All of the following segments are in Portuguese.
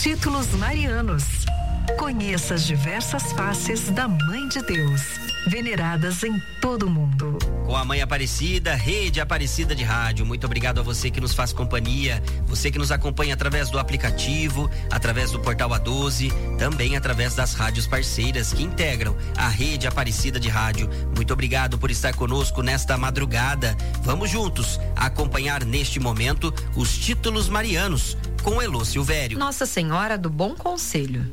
Títulos marianos. Conheça as diversas faces da Mãe de Deus, veneradas em todo o mundo. Com a Mãe Aparecida, Rede Aparecida de Rádio. Muito obrigado a você que nos faz companhia, você que nos acompanha através do aplicativo, através do portal A12, também através das rádios parceiras que integram a Rede Aparecida de Rádio. Muito obrigado por estar conosco nesta madrugada. Vamos juntos acompanhar neste momento os títulos marianos com Elô Silvério. Nossa Senhora do Bom Conselho.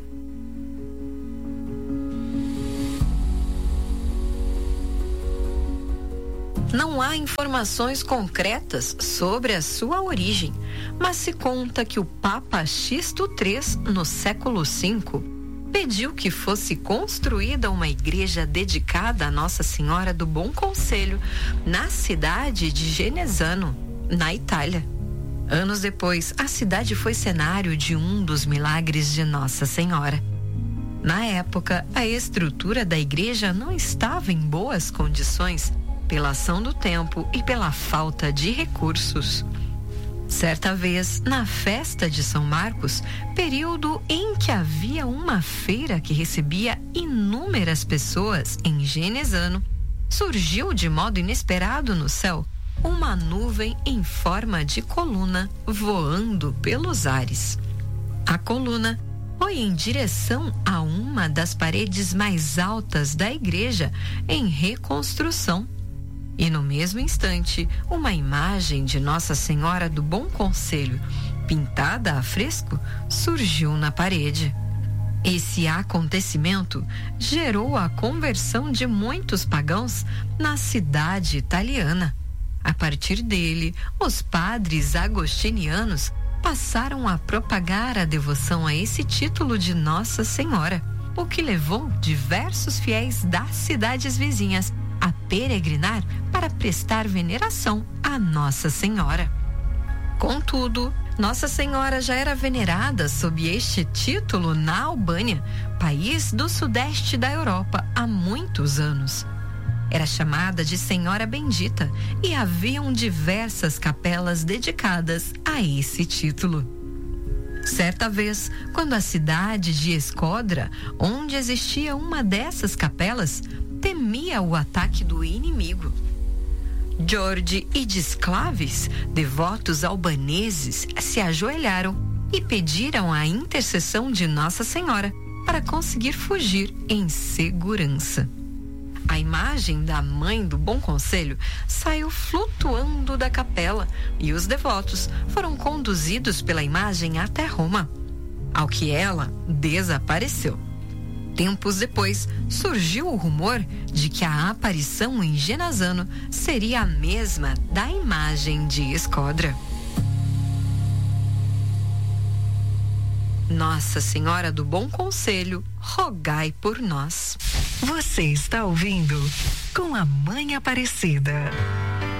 Não há informações concretas sobre a sua origem, mas se conta que o Papa Sixto III, no século V, pediu que fosse construída uma igreja dedicada a Nossa Senhora do Bom Conselho, na cidade de Genesano, na Itália. Anos depois, a cidade foi cenário de um dos milagres de Nossa Senhora. Na época, a estrutura da igreja não estava em boas condições, pela ação do tempo e pela falta de recursos. Certa vez, na festa de São Marcos, período em que havia uma feira que recebia inúmeras pessoas em Genesano, surgiu de modo inesperado no céu uma nuvem em forma de coluna voando pelos ares. A coluna foi em direção a uma das paredes mais altas da igreja em reconstrução. E no mesmo instante, uma imagem de Nossa Senhora do Bom Conselho, pintada a fresco, surgiu na parede. Esse acontecimento gerou a conversão de muitos pagãos na cidade italiana. A partir dele, os padres agostinianos passaram a propagar a devoção a esse título de Nossa Senhora, o que levou diversos fiéis das cidades vizinhas a peregrinar para prestar veneração a Nossa Senhora. Contudo, Nossa Senhora já era venerada sob este título na Albânia, país do sudeste da Europa, há muitos anos. Era chamada de Senhora Bendita e haviam diversas capelas dedicadas a esse título. Certa vez, quando a cidade de Escodra, onde existia uma dessas capelas, temia o ataque do inimigo, Jorge e Desclaves, devotos albaneses, se ajoelharam e pediram a intercessão de Nossa Senhora para conseguir fugir em segurança. A imagem da Mãe do Bom Conselho saiu flutuando da capela e os devotos foram conduzidos pela imagem até Roma, ao que ela desapareceu. Tempos depois, surgiu o rumor de que a aparição em Genazzano seria a mesma da imagem de Escodra. Nossa Senhora do Bom Conselho, rogai por nós. Você está ouvindo Com a Mãe Aparecida.